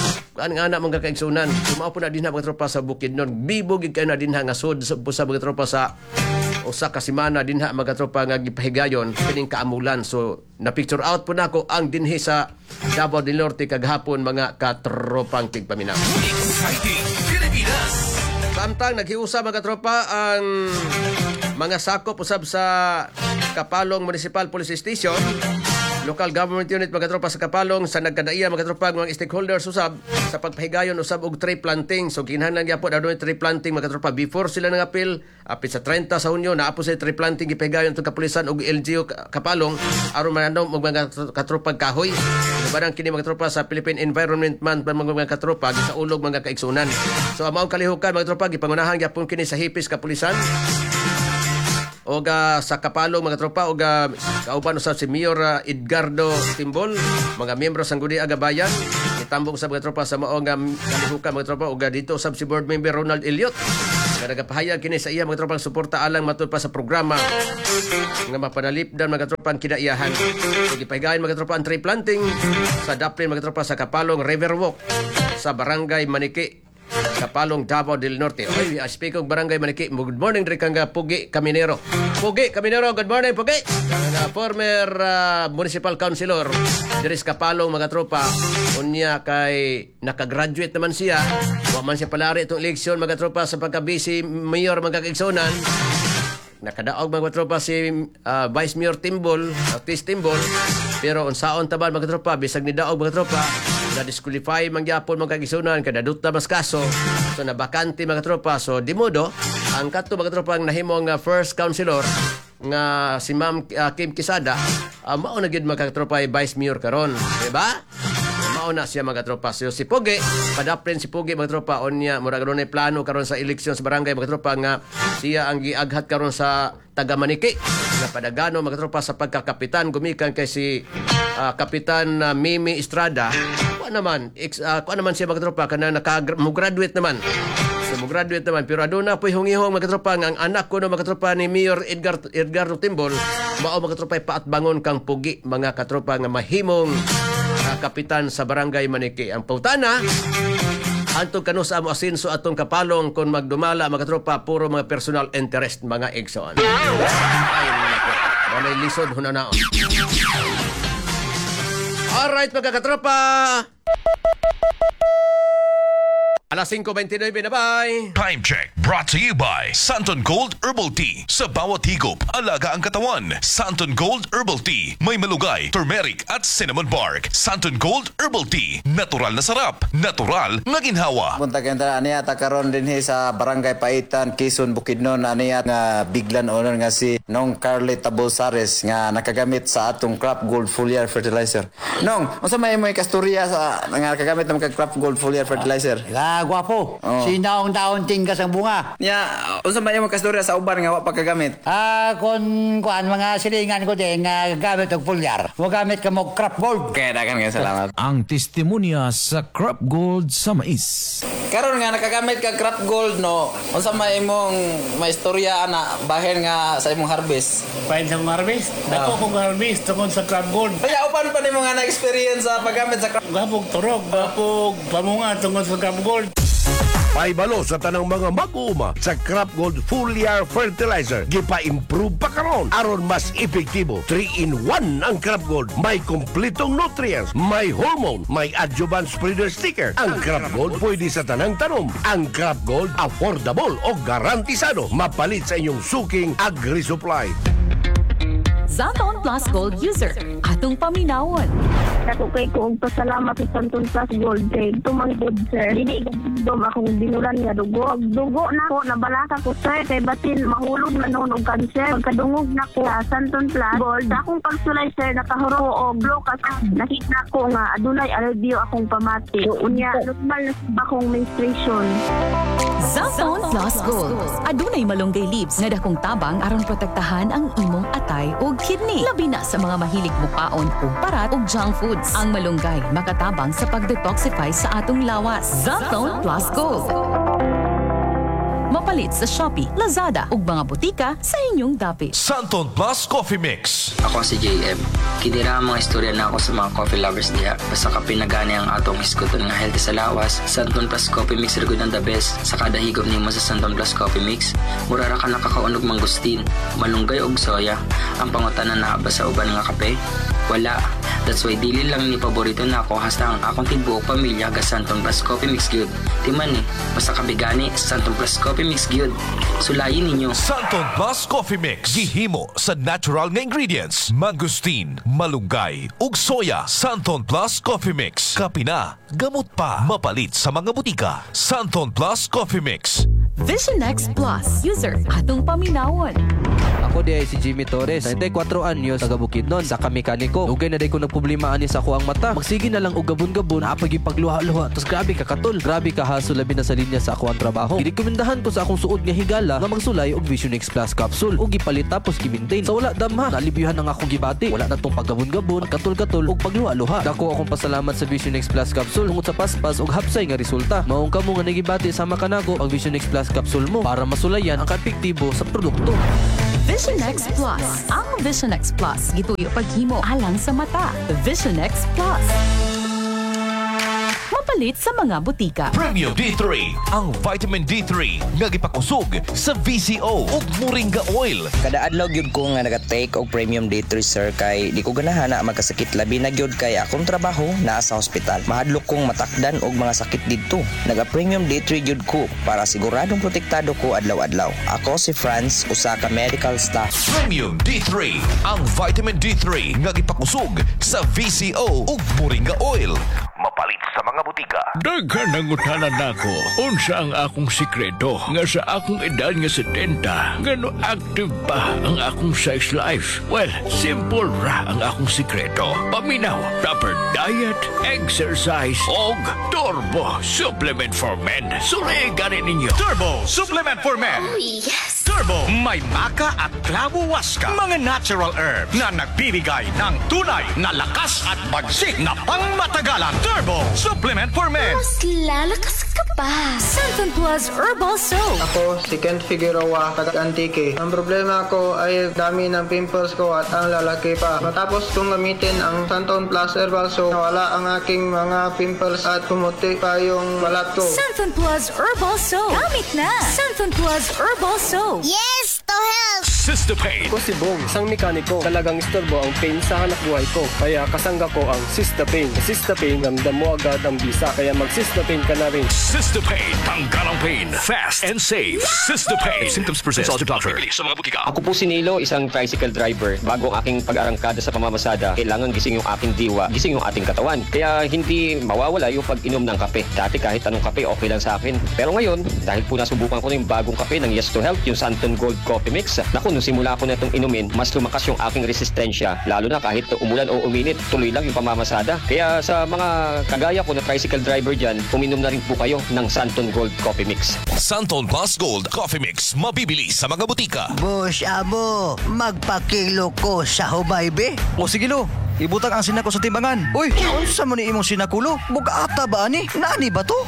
anak mga kaigsunan sumao po na din mga tropa sa Bukidnon bibo gid kay na din nga sud sa mga tropa sa usa ka semana din mga tropa nga gipahigayon kining Kaamulan so na picture out po nako ang dinhi sa Davao del Norte kagahapon mga katropang tigpaminaw. Exciting Pilipinas. Samtang naghiusa mga tropa ang mga sakop usab sa Kapalong Municipal Police Station local government unit mga tropa sa Kapalong sa nagkadaiya mga tropa mga stakeholders usab sa pagpahigayon usab og tree planting so kinahanglan gyapon adunay tree planting mga tropa before sila nang apil apil sa 30 sa Hunyo naapo sa tree planting gipahigayon tong kapulisan og LGU Kapalong aron manom og mga katropa kahoy barang kini mga tropa sa Philippine Environment Month mga katropa gisaulog mga kaigsunan so amao kalihukan mga tropa gipangunahan gyapon kini sa hipis kapulisan oga sa Kapalong mga tropa oga kauban usab si Mayor Edgardo Timbol mga miyembro sang Gudi Agabayan itambong sa mga tropa sa mao nga kalihukan mga tropa oga dito usab si board member Ronald Elliot nga nagapahayag kini sa iya mga tropang suporta alang matud pa sa programa nga mapanalipdan mga tropang kinaiyahan gipahigayon mga tropa ang tree planting sa daplin mga tropa sa Kapalong River Walk sa Barangay Maniki Kapalong, Davao del Norte. Oy, speak of Barangay Maniki. Good morning diri kang Pugi Caminero. Pugi Caminero, good morning Pugi. Former municipal councilor diri sa Kapalong mga tropa. Unya kay nakagraduate naman siya. Wa man siya palari itong eleksyon mga tropa sa pagka-busy mayor mga kaigsunan. nakadaog mga katropa si Vice Mayor Timbol, Tis Timbol, pero unsaon taban mga katropa, bisag ni daog mga katropa, na-disqualify mangyapon mga kagisunan, kadaduta mas kaso, so nabakante mga katropa, so di modo, ang kato mga katropa ang nahimong first councilor, nga si Ma'am Kim Quezada, mao na gid mga katropa Vice Mayor karon, di ba? Mao na siya mga tropa. So, si Pogi, padapren si Pogi mga tropa, onya murag ron ay plano karon sa eleksyon sa barangay mga tropa nga siya ang giaghat karon sa taga Maniki na padagano mga tropa sa pagkakapitan gumikan kay si Kapitan Mimi Estrada. Kuan naman siya mga tropa kana naka-graduate naman. So, mo-graduate naman. Pero aduna po'y hungihong mga tropa ang anak ko no mga tropa ni Mayor Edgar Timbol, mao mga tropa paatbangon kang Pogi mga katropa nga mahimong kapitan sa barangay Maniki. Ang pautana, antong kanus amo asinso atong kapalong kung magdumala mga tropa, puro mga personal interest mga igsoon. Ay, mga lisod hunanaon. Alright mga katropa. Alas 5:29 na bye. Time check brought to you by Santon Gold Herbal Tea. Sa bawat higop, alaga ang katawan. Santon Gold Herbal Tea. May malugay, turmeric at cinnamon bark. Santon Gold Herbal Tea. Natural na sarap. Natural na ginhawa. Punta kenta aniya karon din sa Barangay Paitan, Quezon, Bukidnon, aniya nga biglan owner nga si Nong Carly Tabosares nga nakagamit sa atong Crop Gold Foliar Fertilizer. Nong, unsa may mo kasturya sa nga nakagamit ng Crop Gold Foliar Fertilizer? Gwapo. Sinaong taon tingkas ang bunga. Unsa may mo kasturya sa uban nga wa pagkagamit? Kuan mga silingan ko din nga gamit og foliar. Mo gamit ka mo Crop Gold. Kaya dagan nga salamat. Ang testimonya sa Crop Gold sa mais. Karon nga nakagamit ka Crop Gold no. Unsa may imong maistorya ana bahin nga sa imong harvest? Bahin sa imong harvest? Dako kong harvest tungod sa Crop Gold. Kaya upan pa nimo nga na-experience sa paggamit sa Crop. Gapog turog, gapog pamunga tungod sa Crop Gold. Paibalo sa tanang mga mag-uuma sa Crop Gold Foliar Fertilizer. Gipa-improve pa karon aron mas epektibo. 3-in-1 ang Crop Gold. May kompletong nutrients, may hormone, may adjuvant spreader sticker. Ang Crop Gold pwede sa tanang tanom. Ang Crop Gold affordable o garantisado. Mapalit sa inyong suking agri-supply. Santon Plus Gold user, atong paminawon. Ako kay ko pasalamat sa Santon Plus Gold kay tumanggod sir. Dili gudom akong binulan nga dugo. Dugo na ko nabalaka ko sir kay batin mahulog na noon og cancer. Pagkadungog na ko sa Santon Plus Gold, akong pagsulay sir nakahuro og blow kasi nakita ko nga adunay alivio akong pamati. Unya normal na akong menstruation. Santon Plus Gold, adunay malunggay leaves nga dakong tabang aron protektahan ang imong atay ug kidney. Labi na sa mga mahilig mukaon ug parat ug junk foods. Ang malunggay makatabang sa pag-detoxify sa atong lawas. Santon Plus Gold. Mapalit sa Shopee, Lazada ug mga butika sa inyong dapit. Santon Plus Coffee Mix. Ako si JM. Kinira ang mga istorya na ako sa mga coffee lovers diha. Basta ka pinagani ang atong hisguton nga healthy sa lawas. Santon Plus Coffee Mix rin ang the best. Sa kada higop nimo sa Santon Plus Coffee Mix, murara ka nakakaunog mangustin, malunggay og soya. Ang pangutanan na ba sa uban nga kape? Wala. That's why dili lang ni paborito na ako hasta ang akong tibuok pamilya ga Santon Plus Coffee Mix gyud. Timan ni, basta kabigani Santon Plus Coffee Mix gyud. Sulayin ninyo. Santon Plus Coffee Mix. Gihimo sa natural nga ingredients. Mangustin, malunggay, ug soya. Santon Plus Coffee Mix. Kapina, gamot pa. Mapalit sa mga butika. Santon Plus Coffee Mix. Vision X Plus user, atong paminawon. Ako di ay si Jimmy Torres, 94 anyos, taga Bukidnon, sa kamikaniko. Ugay na day ko nagproblema ani sa ako ang mata. Magsige na lang og gabon-gabon, napagi pagluha-luha. Tapos grabe ka katol, grabe ka haso labi na sa linya sa ako ang trabaho. Girekomendahan ko sa akong suod nga higala nga magsulay og Vision X Plus capsule. Og gipalit tapos gi-maintain. Sa wala damha, nalibiyuhan ang akong gibati. Wala na tong paggabon-gabon, katol-katol og pagluha-luha. Dako akong pasalamat sa Vision X Plus capsule tungod sa paspas og hapsay nga resulta. Maong kamo nga nagibati sama kanago ang Vision X Plus capsule mo para masulayan ang kaepektibo sa produkto. Vision X Plus. Ang Vision X Plus gituyo paghimo alang sa mata. Vision X Plus. mapalit sa mga butika. Premium D3, ang vitamin D3 nga gipakusog sa VCO ug Moringa Oil. Kada adlaw gyud ko nga naga-take og Premium D3 sir kay di ko ganahan na magkasakit labi na gyud kay akong trabaho naa sa ospital. Mahadlok kong matakdan og mga sakit didto. Naga-Premium D3 gyud ko para siguradong protektado ko adlaw-adlaw. Ako si Franz, usa ka medical staff. Premium D3, ang vitamin D3 nga gipakusog sa VCO ug Moringa Oil. Mapalit sa mga butika. Daghan nangutanan nako. Unsa ang akong sikreto nga sa akong edad nga 70 ngano active pa ang akong sex life? Well, simple ra ang akong sikreto. Paminaw, proper diet, exercise, og Turbo Supplement for Men. Surigan ninyo. Turbo Supplement for Men. Oh, yes! Turbo, may maka at klabo waska. Mga natural herbs na nagbibigay ng tunay na lakas at bagsik na pangmatagalan. Turbo Supplement for Men. Mas lalakas ka pa. Santon Plus Herbal Soap. Ako si Kent Figueroa, taga-Antique. Ang problema ko ay dami ng pimples ko at ang lalaki pa. Matapos kong gamitin ang Santon Plus Herbal Soap, nawala ang aking mga pimples at pumuti pa yung balat ko. Santon Plus Herbal Soap. Gamit na. Santon Plus Herbal Soap. Yes, to help! Sistapain. Ako si Bong, isang mekaniko. Talagang istorbo ang pain sa hanap buhay ko. Kaya kasangga ko ang Sistapain. Sistapain, ramdam mo agad ang bisa. Kaya mag-Sistapain ka na rin. Sistapain, tanggal ang pain. Fast and safe. Sistapain. Symptoms persist. Consult your doctor. Sa mga butika. Ako po si Nilo, isang tricycle driver. Bago ang aking pag-arangkada sa pamamasada, kailangan gising yung aking diwa, gising yung ating katawan. Kaya hindi mawawala yung pag-inom ng kape. Dati kahit anong kape, okay lang sa akin. Pero ngayon, dahil po nasubukan ko na yung bagong kape ng Yes to Health, yung Santon Gold Coffee Mix. Naku, nung simula ko na itong inumin, mas lumakas yung aking resistensya. Lalo na kahit umulan o uminit, tuloy lang yung pamamasada. Kaya sa mga kagaya ko na tricycle driver dyan, uminom na rin po kayo ng Santon Gold Coffee Mix. Santon Plus Gold Coffee Mix. Mabibili sa mga butika. Boss Amo, magpakilo ko sa hubaybe. O sige lo, ibutang ang sinako sa timbangan. Uy, unsa mo ni imong sinakulo? Bugata ba ani? Nani ba to?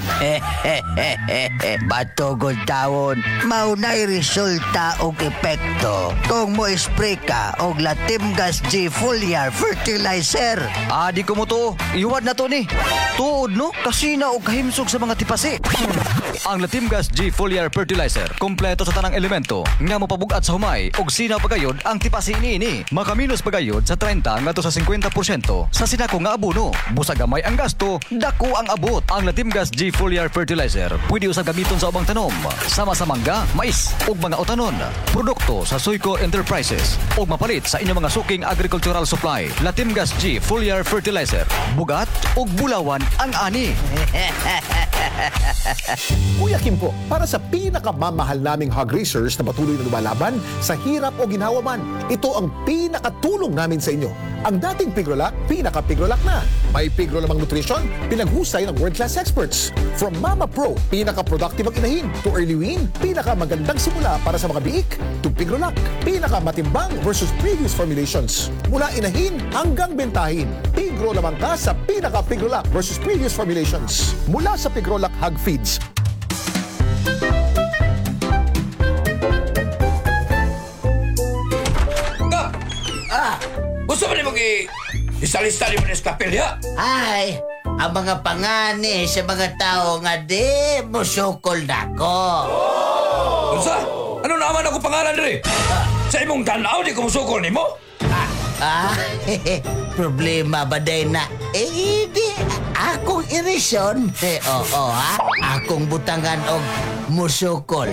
Batogod tawon, maunay resulta og epekto kung mo spray ka og Latimgas G Foliar Fertilizer. Di ko mo to. Iwad na to ni. Tuod no, kasi na og kahimsog sa mga tipasi. Ang Latimgas G Foliar Fertilizer, kompleto sa tanang elemento nga mopabugat sa humay og sinaw pagayod ang tipasi niini. Makaminos pagayod sa 30 ngadto sa 50% sa sinako nga abono. Busag gamay ang gasto, dako ang abot. Ang Latimgas G Foliar Fertilizer pwede usab gamiton sa ubang tanom, sama sa mangga, mais ug mga utanon. Produkto sa Suico Enterprises ug mapalit sa inyong mga suking agricultural supply. Latimgas G Foliar Fertilizer, bugat ug bulawan ang ani. Kuya Kim po, para sa pinakamamahal naming hog racers na patuloy na lumalaban sa hirap o ginhawa man, ito ang pinakatulong namin sa inyo. Ang dating Pigrolac, pinaka-Pigrolac na. May Pigro lamang nutrition, pinaghusay ng world-class experts. From Mama Pro, pinaka-productive ang inahin, to Early Wean, pinaka-magandang simula para sa mga biik, to Pigrolac, pinaka-matimbang versus previous formulations. Mula inahin hanggang bentahin, Pigro lamang ka sa pinaka-Pigrolac versus previous formulations. Mula sa Pigrolac Hog Feeds. Gusto mo ni mong isalista ni mo ni Skapilya? Ay, ang mga pangani sa mga tao nga di musukol nako. Unsa? Ano naman ako pangalan rin? Sa imong tanaw di ko musukol ni mo? Problema ba day na di akong irisyon? Oo ha? Akong butangan og musukol.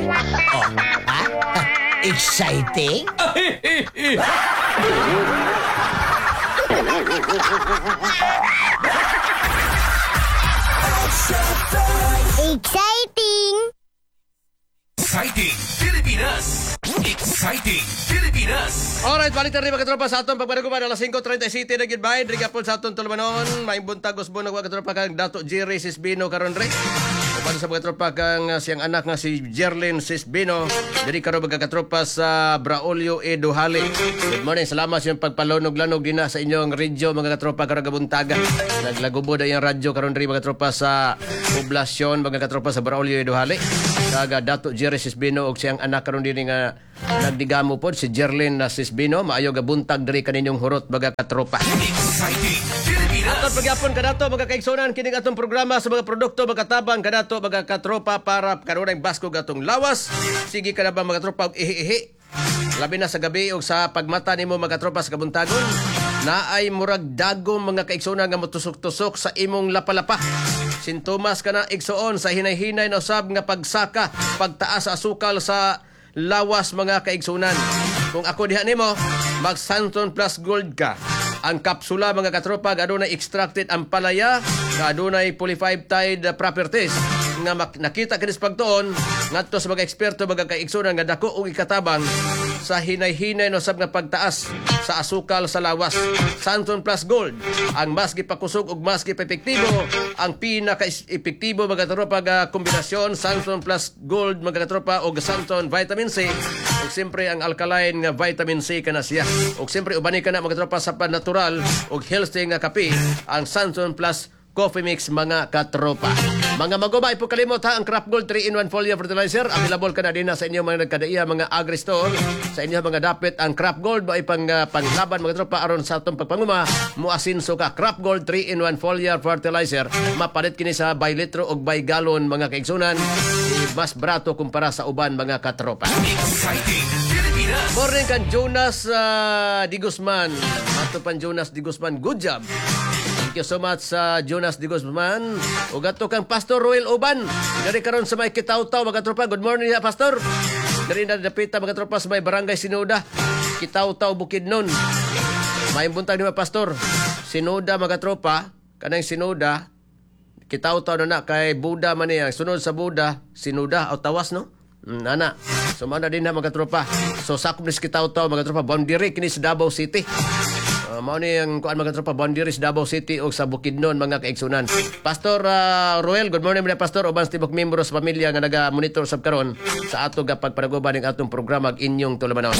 Exciting? Exciting! Exciting Pilipinas! Exciting Pilipinas! Alright, balik na rin mga katropa sa atong pagbariguman alas 5:37 na gidbahin. Rigapon sa atong tulumanon. May buntag usbo na mga katropa kang Dato Jerry Sisbino karon rin. Upano sa mga katropa kang siyang anak nga si Jerlyn Sisbino. Diri karon mga katropa sa Braulio Eduhali. Good morning, salamat sa iyong pagpalonog-lanog din na sa inyong radyo mga katropa karong gabuntaga. Naglagubo na yung radyo karon rin mga katropa sa poblasyon mga katropa sa Braulio Eduhali. kaga Dato Jerry Sisbino og siyang anak karon dinhi nga nagdigamo pod si Jerlyn Sisbino. Maayo ga buntag diri kaninyong hurot baga katropa. Aton pagyapon kadato mga kaigsunan kining atong programa sa mga produkto magkatabang kadato mga katropa para kanunay basko gatong lawas. Sige ka na ba mga tropa og ihi-ihi? Labi na sa gabi o sa pagmata nimo mga tropa sa kabuntagon na ay murag dagong mga kaigsunan nga motusok-tusok sa imong lapalapa. Sintomas ka na igsuon sa hinay-hinay na usab nga pagsaka, pagtaas sa asukal sa lawas mga kaigsunan. Kung ako diha nimo, mag Santon Plus Gold ka. Ang kapsula mga katropa adunay extracted ang palaya, adunay polypeptide properties nga nakita kinis pagtuon ngadto sa mga eksperto mga kaigsunan nga dako og ikatabang sa hinay-hinay no sab nga pagtaas sa asukal sa lawas. Santon Plus Gold ang mas gipakusog ug mas epektibo, ang pinaka-epektibo mga katropa nga kombinasyon Santon Plus Gold mga katropa og Santon Vitamin C ug siyempre ang alkaline nga vitamin C kana siya. Ug siyempre ubani kana mga katropa sa natural ug healthy nga kape ang Santon Plus Coffee Mix mga katropa. Mga magubay po kalimot ha ang Crop Gold 3-in-1 foliar fertilizer. Available ka na din sa inyo mga nagkadaiya mga agri-store. Sa inyo mga dapit ang Crop Gold ba ipang panglaban mga tropa aron sa atong pagpanguma muasinso ka. Crop Gold 3-in-1 foliar fertilizer. Mapalit kini sa by litro o by gallon mga kaigsunan. Mas barato kumpara sa uban mga katropa. Morning kan Jonas Di Guzman. Ato pan Jonas Di Guzman. Good job. Thank you so much sa Jonas Di Guzman. O gato kang Pastor Roel Oban. Dari karon sa may Kitaw-Taw mga tropa. Good morning ya Pastor. Dari na dapita mga tropa sa may Barangay Sinoda. Kitaw-Taw Bukidnon. May buntag ni mga Pastor. Sinoda mga tropa. Kanang Sinoda. Kitaw-Taw na kay Buda man niya. Sunod sa Buda. Sinoda o tawas no? Nana. So mana din na mga tropa. So sakop ni Kitaw-Taw mga tropa. Boundary kini sa Davao City. Mao ni ang kuan mga tropa boundaries Davao City o sa Bukidnon mga kaigsunan. Pastor Roel, good morning mga pastor uban tibok membro sa pamilya nga naga-monitor sab karon sa ato ga pagpanaguban ning atong programa inyong tulumanon.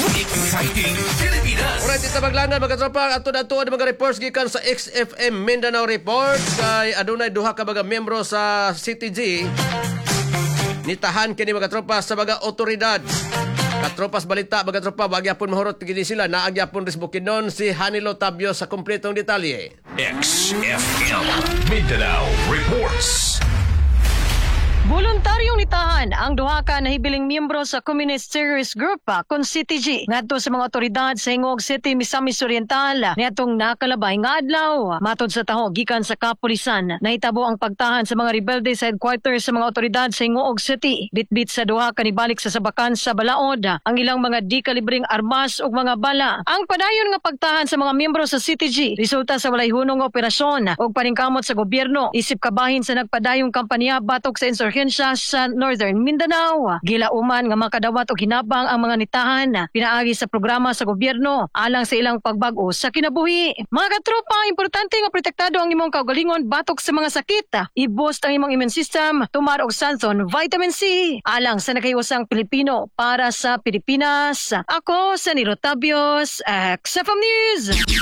Alright, ito maglangan mga tropa ato na tuod mga reports gikan sa XFM Mindanao Report kay adunay duha ka mga membro sa CTG nitahan kini mga tropa sa mga otoridad. Katropas balita, mga tropa, bagyapon mahurot gini sila. Naagyapon ris Bukidnon si Hanilo Tabio sa kumpletong detalye. XFM Mindanao Reports. Voluntaryong nitahan ang duha ka nahibiling miyembro sa Communist Terrorist Group kon CTG ngadto sa mga otoridad sa Hingog City, Misamis Oriental niadtong nakalabay nga adlaw. Matod sa taho gikan sa kapulisan, nahitabo ang pagtahan sa mga rebelde sa headquarters sa mga otoridad sa Hingog City. Bitbit sa duha ka nibalik sa sabakan sa Balaod ang ilang mga di-kalibreng armas ug mga bala. Ang padayon nga pagtahan sa mga miyembro sa CTG resulta sa walay hunong nga operasyon ug paningkamot sa gobyerno isip kabahin sa nagpadayong kampanya batok sa insurgensya sa Northern Mindanao. Gilauman nga makadawat og hinabang ang mga nitahan pinaagi sa programa sa gobyerno alang sa ilang pagbag-o sa kinabuhi. Mga katropa, importante nga protektado ang imong kaugalingon batok sa mga sakit. I-boost ang imong immune system, tumar og Santon Vitamin C alang sa nagayusang Pilipino para sa Pilipinas. Ako sa Nilo Tabios, XFM News.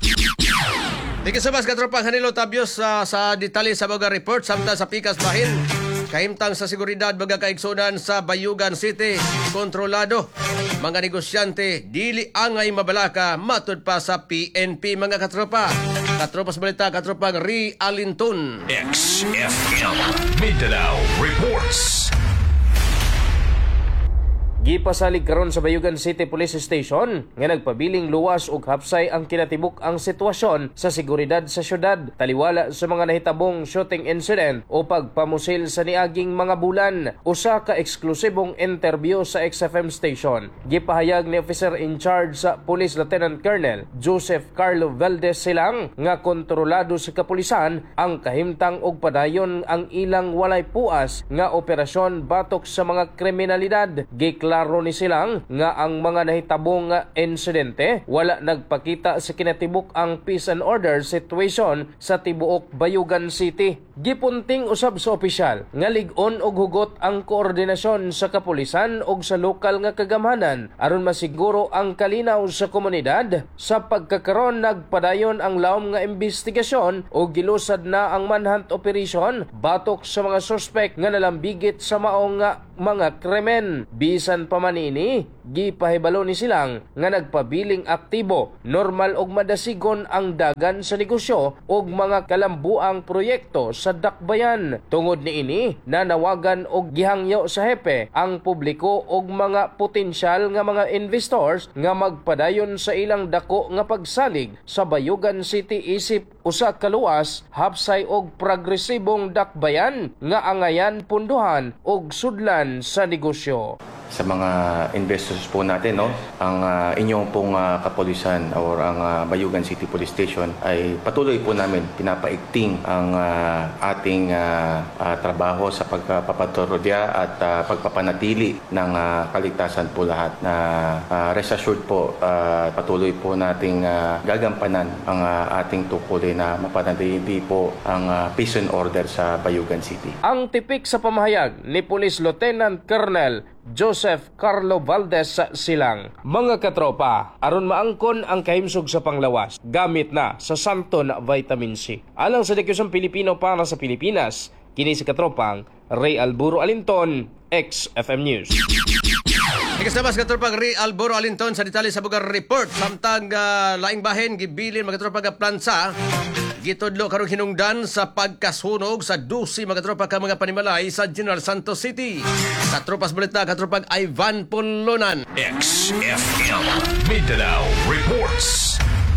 Thank you so much katropa Hanilo Tabios sa detalye sa mga report samtang sa Pikas Bahin. Kahimtang sa seguridad mga kaigsunan sa Bayugan City, kontrolado. Mga negosyante, dili angay mabalaka, matud pa sa PNP mga katropa. Katropa sa balita, katropa Realinton. XFM Mindanao Reports. Gipasalig karon sa Bayugan City Police Station nga nagpabiling luwas ug hapsay ang kinatibuk ang sitwasyon sa seguridad sa syudad taliwala sa mga nahitabong shooting incident o pagpamusil sa niaging mga bulan. Usa ka eksklusibong interview sa XFM station. Gipahayag ni Officer in Charge sa Police Lieutenant Colonel Joseph Carlo Valdez silang nga kontrolado sa kapulisan ang kahimtang og padayon ang ilang walay puas nga operasyon batok sa mga kriminalidad. Klaro ni silang nga ang mga nahitabong insidente wala nagpakita sa kinatibuk ang peace and order situation sa tibuok Bayugan City. Gipunting usab sa opisyal nga lig-on og hugot ang koordinasyon sa kapulisan og sa lokal nga kagamhanan aron masiguro ang kalinaw sa komunidad. Sa pagkakaron nagpadayon ang lawom nga investigasyon o gilusad na ang manhunt operation batok sa mga suspect nga nalambigit sa maong nga mga krimen. Bisan pa man ini, gipahibalo ni silang nga nagpabiling aktibo, normal og madasigon ang dagan sa negosyo og mga kalambuang proyekto sa dakbayan. Tungod ni ini, nanawagan og gihangyo sa hepe ang publiko og mga potensyal nga mga investors nga magpadayon sa ilang dako nga pagsalig sa Bayugan City isip usa ka luwas, hapsay og progresibong dakbayan nga angayan punduhan og sudlan sa negosyo. Sa mga investors po natin, no, ang inyong pong kapulisan or ang Bayugan City Police Station ay patuloy po namin pinapaigting ang ating trabaho sa pagpapatrolya at pagpapanatili ng kaligtasan po lahat. Na rest assured po, patuloy po nating gagampanan ang ating tukulin na mapanatili po ang peace and order sa Bayugan City. Ang tipik sa pamahayag ni Police Lieutenant Colonel Joseph Carlo Valdez sa Silang. Mga katropa, aron maangkon ang kahimsog sa panglawas, gamit na sa Santon Vitamin C. Alang sa Dekyusang Pilipino para sa Pilipinas, kini si katropang Ray Alburo Alinton, XFM News. Ikasabas katropang Ray Alburo Alinton sa detalye sa Bugar Report. Samtang laing bahin, gibilin mga katropang plansa, gitudlo karong hinungdan sa pagkasunog sa 12 mga tropa ka mga panimalay sa General Santos City. Sa tropas balita katropang Ivan Pulunan. XFM Mindanao Reports.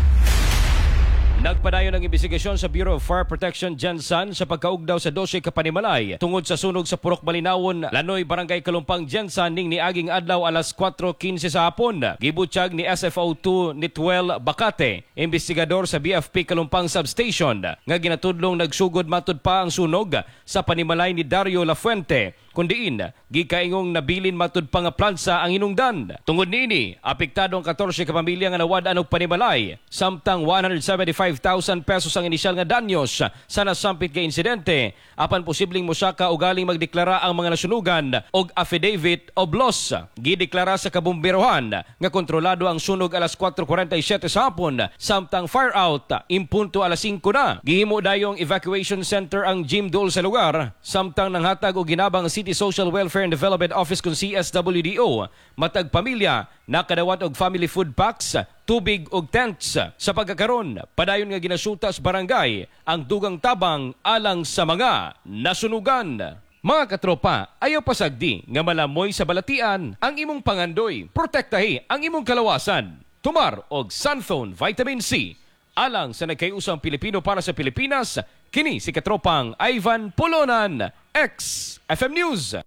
Nagpadayon ang imbestigasyon sa Bureau of Fire Protection Jensan sa pagkaugdaw sa 12 ka panimalay tungod sa sunog sa Purok Malinawon, Lanoy, Barangay Kalumpang, Jensan ning niaging adlaw alas 4:15 sa hapon. Gibutyag ni SFO2 Nitwel Bacate, investigador sa BFP Kalumpang Substation, nga ginatudlong nagsugod matud pa ang sunog sa panimalay ni Dario Lafuente, kundiin gikaingong nabilin matud pa nga plansa ang hinungdan. Tungod niini, apektado ang 14 ka pamilya nga nawad-an og panimalay, samtang 175,000 pesos ang inisyal nga danyos sa nasampit ka insidente, apan posibleng mosaka o galing magdeklara ang mga nasunugan og affidavit of loss. Gideklara sa kabumberohan nga kontrolado ang sunog alas 4:47 sa hapon, samtang fire out impunto alas 5 na. Gihimo dayong evacuation center ang Jim Dole sa lugar, samtang nanghatag og ginabang City Social Welfare and Development Office kung CSWDO matag pamilya nakadawat og family food packs, tubig ug tents. Sa pagkakaron, padayon nga ginasuta sa barangay ang dugang tabang alang sa mga nasunugan. Mga katropa, ayaw pasagdi nga malamoy sa balatian ang imong pangandoy. Protektahi ang imong kalawasan. Tumar og Sunphone Vitamin C. Alang sa nagkayusang Pilipino para sa Pilipinas, kini si katropang Ivan Pulunan, XFM News.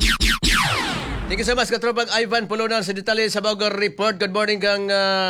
Thank you so much katropang Ivan Pulunan sa detalye sa Bugar Report. Good morning kang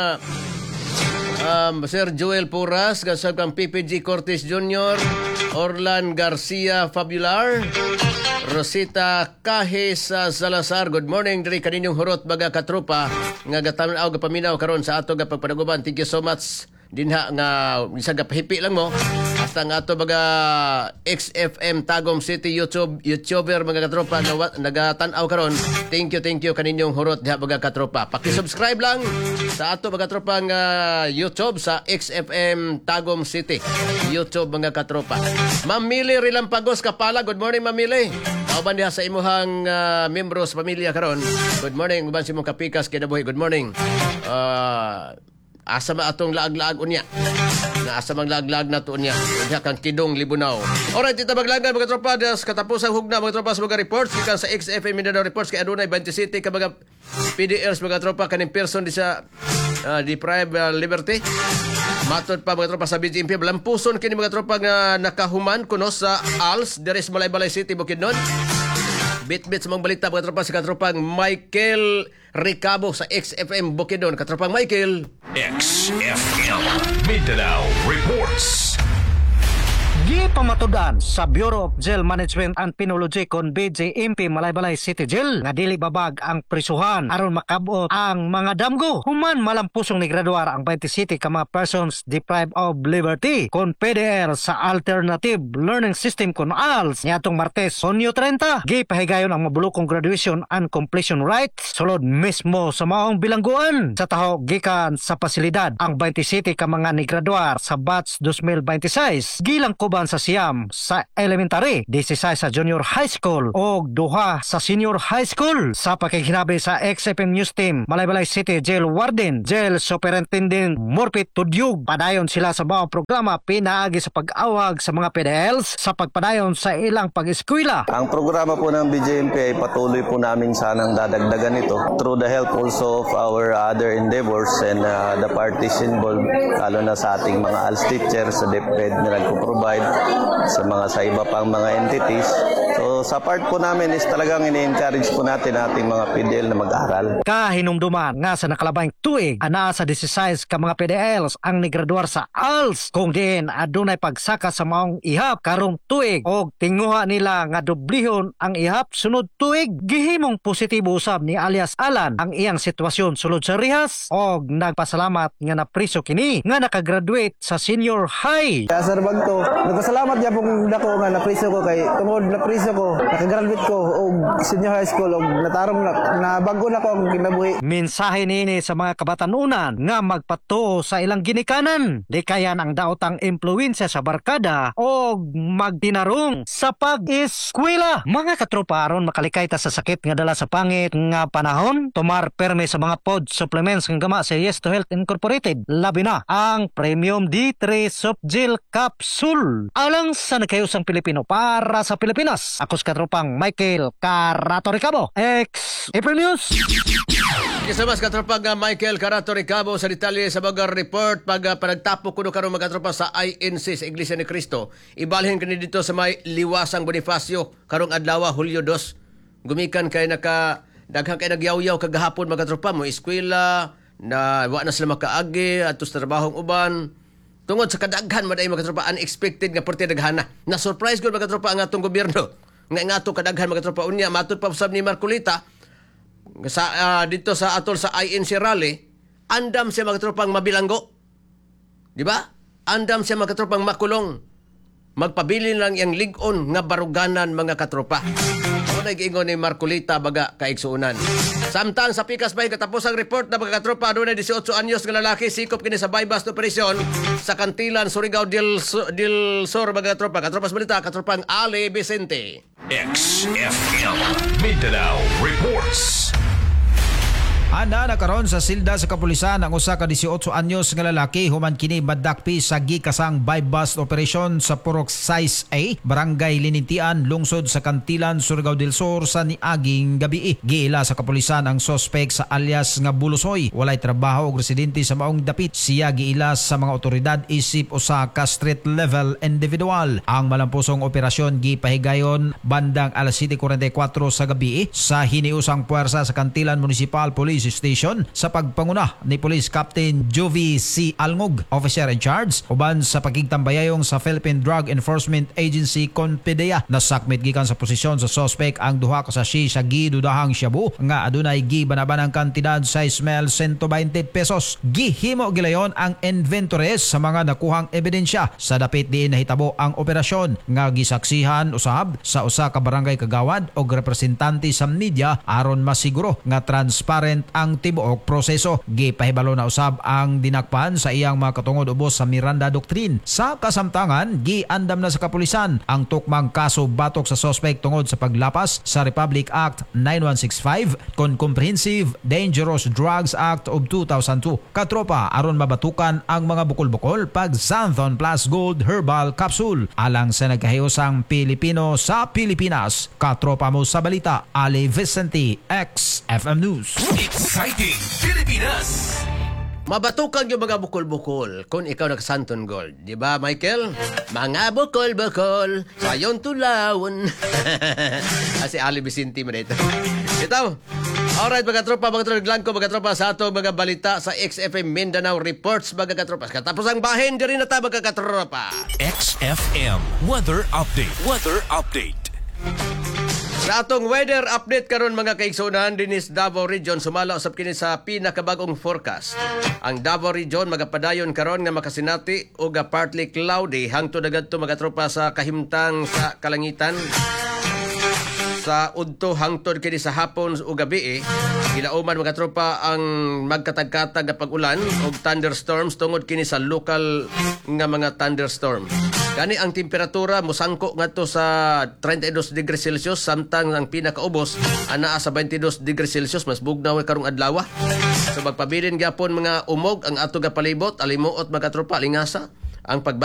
Sir Joel Puras, kasab kang PPG Cortez Jr., Orlan Garcia Fabular, Rosita Kahis Salazar. Good morning diri kaninyong hurot baga katropa nga gatanaw ga paminaw karon sa ato ga pagpadaguban. Thank you so much dinha nga isang gapahipi lang mo at ang ato baga XFM Tagum City YouTuber mga katropa nagatanaw karon. Thank you kaninyong hurot diha baga katropa. Paki-subscribe lang sa ato baga katropa nga YouTube sa XFM Tagum City YouTube mga katropa. Mamili Rilampagos Kapala. Good morning Mamili. Kauban diha sa imuhang membro sa pamilya karon. Good morning uban si imong kapikas kinabuhi. Good morning. Asa ma atong laag-laag unya. Na asa mang laag-laag na to unya. Unya kang Kidong Libunaw. Alright, ita maglagan mga tropa das katapusang hugna mga tropa sa mga reports gikan sa XFM Mindanao Reports kay adunay 27 ka mga PDLs mga tropa kaning person di sa deprived liberty. Matod pa mga tropa sa BGMP lampuson kini mga tropa nga nakahuman kuno sa ALS diri sa Balay City Bukidnon. Bit-bit sa mga balita mga tropa sa katropang Michael Ricabo sa XFM Bukidnon. Katropang Michael. XFM Mindanao Reports. Gipamatudan sa Bureau of Jail Management and Penology kon BJMP Malaybalay City Jail nga dili babag ang prisuhan aron makabot ang mga damgo. Human malampusong ni graduar ang 27 ka mga persons deprived of liberty kon PDR sa Alternative Learning System kon ALS niadtong Martes, Hunyo 30. Gipahigayon ang mabulokong graduation and completion rights sulod mismo sa maong bilangguan sa taho gikan sa pasilidad ang 27 ka mga ni graduar sa batch 2026. Gilang kuban sa sa siyam sa elementary, 16 sa junior high school o 2 sa senior high school. Sa pakikinabi sa XFM News Team, Malaybalay City Jail Warden, Jail Superintendent Morpit Tudyug, padayon sila sa mga programa pinaagi sa pag-awag sa mga PDLs sa pagpadayon sa ilang pag-eskwela. Ang programa po ng BJMP ay patuloy po namin sanang dadagdagan ito through the help also of our other endeavors and the parties involved, lalo na sa ating mga ALS teachers, sa DepEd na nagpo-provide sa iba pang mga entities. So sa part po namin is talagang ini-encourage po natin ating mga PDL na mag-aral. Kahinumduman nga sa nakalabayng tuig, ana sa 16 ka mga PDLs ang nigraduar sa ALS, kung din adunay pagsaka sa maong ihap karong tuig o tinguha nila nga dublihon ang ihap sunod tuig. Gihimong positibo usab ni alias Alan ang iyang sitwasyon sulod sa rihas og nagpasalamat nga napriso kini nga nakagraduate sa senior high. Sir Bagto, nagpasalamat niya pong dako nga napriso ko kay tungod napriso ko, nakagraduate ko og senior high school og natarong na bago na ko ang kinabuhi. Mensahe nini sa mga kabatanunan nga magpatuo sa ilang ginikanan, likayan ang daotang impluwensya sa barkada o magtinarong sa pag-eskwela. Mga katropa, aron makalikay ta sa sakit nga dala sa pangit nga panahon, tumar perme sa mga pod supplements ng gama sa Yes to Health Incorporated, labi na ang Premium D3 Soft Gel Capsule. Alang sa nagkayusang Pilipino para sa Pilipinas, ako sa katropang Michael Carato Ricabo, XFM News. Kisamas katropang Michael Carato Ricabo sa detalye sa mga report pag panagtapo kuno karong mga katropa sa INC sa Iglesia ni Cristo. Ibalhin kini dito sa may Liwasang Bonifacio karong adlaw Hulyo 2. Gumikan kay daghang kay nagyaw-yaw kagahapon mga katropa mo eskwela na wa na sila makaagi atus trabahong uban. Tungod sa kadaghan maday mga katropa unexpected nga porte daghana. Na surprise gud mga katropa ang atong gobyerno. Nga ato kadaghan mga katropa unya matud pa usab ni Marcolita sa dito sa atol sa INC rally, andam siya mga katropang mabilanggo. Di ba? Andam siya mga katropang makulong. Magpabili lang yang ligon nga baruganan mga katropa. Ako nag-ingon ni Marcolita baga kaigsuunan. Samtang sa Pikas Bay katapos ang report na mga katropa doon na 18 anyos nga lalaki sikop kini sa bypass operasyon sa Kantilan, Surigao del Sur mga katropa. Katropas balita, katropang Ali Vicente. XFM Mindanao Reports. Ana nakaron sa silda sa kapulisan ang usa ka 18 anyos nga lalaki human kini madakpi sa gikasang bypass operation sa Purok 6A, Barangay Linintian, lungsod sa Kantilan, Surigao del Sur sa niaging gabi. Giila sa kapulisan ang suspect sa alias nga Bulusoy. Walay trabaho og residente sa maong dapit. Siya giila sa mga otoridad isip usa ka street level individual. Ang malampusong operasyon gipahigayon bandang alas 7:44 sa gabi sa hiniusang puwersa sa Kantilan Municipal Police Station sa pagpanguna ni Police Captain Jovi C. Alngog, officer in charge, uban sa pagkigtambayayong sa Philippine Drug Enforcement Agency CONPIDEA. Nasakmit gikan sa posisyon sa suspect ang duha ka sashi sa gidudahang shabu nga adunay gibanabanang kantidad sa ismel 120 pesos. Gihimo gilayon ang inventories sa mga nakuhang ebidensya sa dapit diin nahitabo ang operasyon nga gisaksihan usab sa usa ka barangay kagawad og representante sa media aron masiguro nga transparent ang tibuok proseso. Gipahibalo na usab ang dinakpan sa iyang mga katungod ubos sa Miranda Doctrine. Sa kasamtangan, giandam na sa kapulisan ang tukmang kaso batok sa suspect tungod sa paglapas sa Republic Act 9165 kon Comprehensive Dangerous Drugs Act of 2002. Katropa, aron mabatukan ang mga bukol-bukol pag Xanthon Plus Gold Herbal Capsule alang sa nagkahiyosang Pilipino sa Pilipinas. Katropa mo sa balita, Ali Vicente, XFM News. Exciting Pilipinas! Mabatukan yung mga bukol-bukol kung ikaw nag-Santon Gold. Di ba, Michael? Mga bukol-bukol sa iyong tulawon. Kasi Ali Vicente mo dito. Ito. Alright, mga tropa, mga tropa sa ato mga balita sa XFM Mindanao Reports, mga katropa. Katapos ang bahin, diri na ta, mga katropa. XFM Weather Update. Weather Update. Sa atong weather update karon mga kaigsunan dinis Davao Region, sumala usab kini sa pinakabagong forecast. Ang Davao Region magapadayon karon nga makasinati og partly cloudy hangtod agadto mga tropa sa kahimtang sa kalangitan. Sa udto hangtod kini sa hapon o gabi ilauman mga tropa ang magkatag-katag nga pag-ulan og thunderstorms tungod kini sa local nga mga thunderstorm. Gani ang temperatura musangko ngadto sa 32 degrees Celsius samtang ang pinakaubos anaa sa 22 degrees Celsius mas bugnaw karong adlaw. So magpabilin gyapon mga umog ang ato ga palibot alimuot mga tropa lingasa ang